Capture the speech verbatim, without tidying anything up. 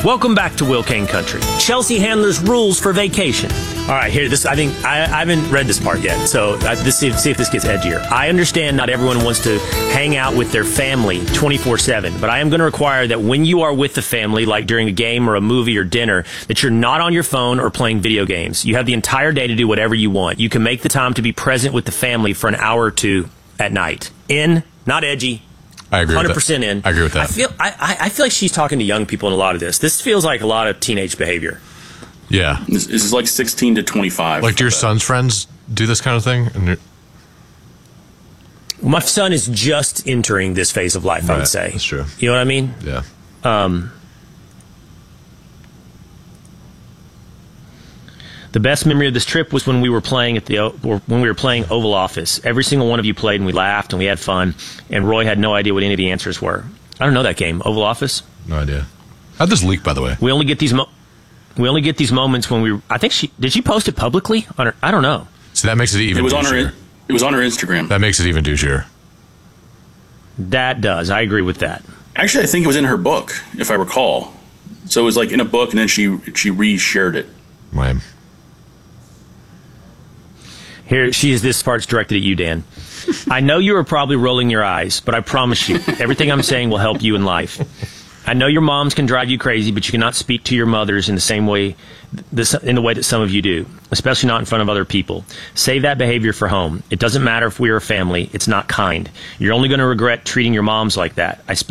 Welcome back to Will Kane Country. Chelsea Handler's rules for vacation. All right, here. This I think I, I haven't read this part yet, so I, this, see, see if this gets edgier. I understand not everyone wants to hang out with their family twenty-four seven, but I am going to require that when you are with the family, like during a game or a movie or dinner, that you're not on your phone or playing video games. You have the entire day to do whatever you want. You can make the time to be present with the family for an hour or two at night. In, not edgy. I agree. one hundred percent with that. in. I agree with that. I feel I, I feel like she's talking to young people in a lot of this. This feels like a lot of teenage behavior. Yeah. This, this is like sixteen to twenty-five. Like, do your son's friends do this kind of thing? And My son is just entering this phase of life, I Right, would say. that's true. You know what I mean? Yeah. Um, the best memory of this trip was when we were playing at the O- or when we were playing Oval Office. Every single one of you played, and we laughed and we had fun. And Roy had no idea what any of the answers were. I don't know that game, Oval Office. No idea. How'd this leak, by the way? We only get these. Mo- we only get these moments when we. I think she did. She post it publicly on her. I don't know. So that makes it even. It was douchier. on her. It was on her Instagram. That makes it even douchier. That does. I agree with that. Actually, I think it was in her book, if I recall. So it was like in a book, and then she she re-shared it. Lame. Here, she is. This part's directed at you, Dan. I know you are probably rolling your eyes, but I promise you, everything I'm saying will help you in life. I know your moms can drive you crazy, but you cannot speak to your mothers in the same way, this, in the way that some of you do, especially not in front of other people. Save that behavior for home. It doesn't matter if we are a family. It's not kind. You're only going to regret treating your moms like that. I speak